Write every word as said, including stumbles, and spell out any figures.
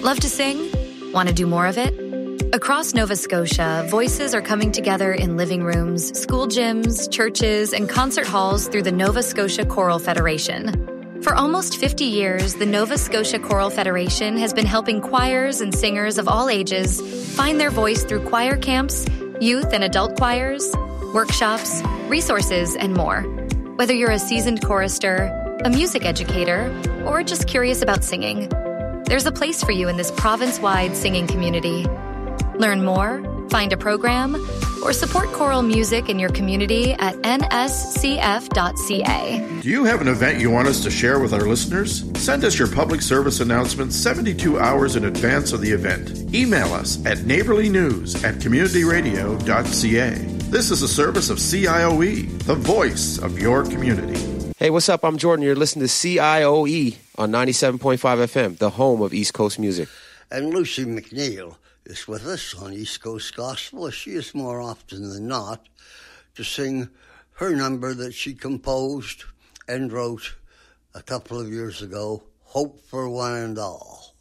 Love to sing? Want to do more of it? Across Nova Scotia, voices are coming together in living rooms, school gyms, churches, and concert halls through the Nova Scotia Choral Federation. For almost fifty years, the Nova Scotia Choral Federation has been helping choirs and singers of all ages find their voice through choir camps, youth and adult choirs, workshops, resources, and more. Whether you're a seasoned chorister, a music educator, or just curious about singing, there's a place for you in this province-wide singing community. Learn more, find a program, or support choral music in your community at n s c f dot c a. Do you have an event you want us to share with our listeners? Send us your public service announcement seventy-two hours in advance of the event. Email us at neighborlynews at community radio dot c a. This is a service of C I O E, the voice of your community. Hey, what's up? I'm Jordan. You're listening to C I O E on ninety-seven point five F M, the home of East Coast music. And Lucy McNeil is with us on East Coast Gospel. She is more often than not to sing her number that she composed and wrote a couple of years ago, Hope for One and All.